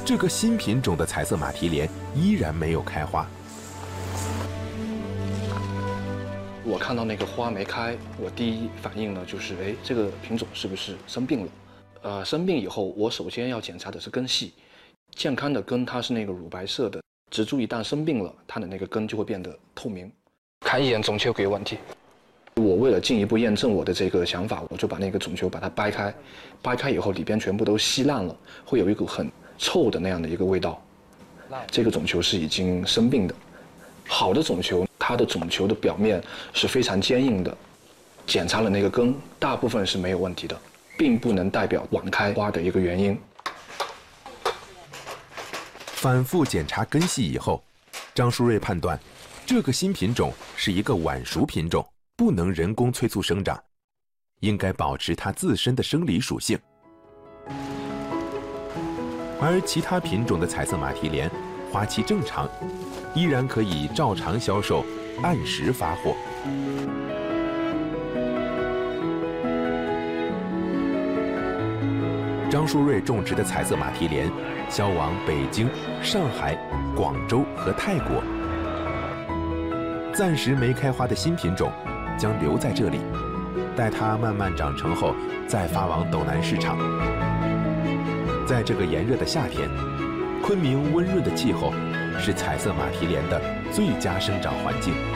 这个新品种的彩色马蹄莲依然没有开花。 我看到那个花没开，我第一反应呢就是，哎，这个品种是不是生病了？生病以后，我首先要检查的是根系。健康的根它是那个乳白色的，植株一旦生病了，它的那个根就会变得透明。看一眼种球有问题。我为了进一步验证我的这个想法，我就把那个种球把它掰开，掰开以后里边全部都稀烂了，会有一股很臭的那样的一个味道。这个种球是已经生病的。好的种球，它的种球的表面是非常坚硬的，检查了那个根，大部分是没有问题的，并不能代表晚开花的一个原因。 反复检查根系以后，张书瑞判断，这个新品种是一个晚熟品种，不能人工催促生长，应该保持它自身的生理属性。而其他品种的彩色马蹄莲，花期正常，依然可以照常销售，按时发货。张书瑞种植的彩色马蹄莲销往北京、上海、广州和泰国。暂时没开花的新品种将留在这里，待它慢慢长成后再发往斗南市场。在这个炎热的夏天，昆明温润的气候是彩色马蹄莲的最佳生长环境。